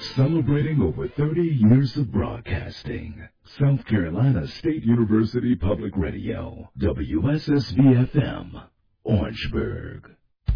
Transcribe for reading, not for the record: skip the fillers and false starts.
Celebrating over 30 years of broadcasting. South Carolina State University Public Radio, WSSV-FM, Orangeburg.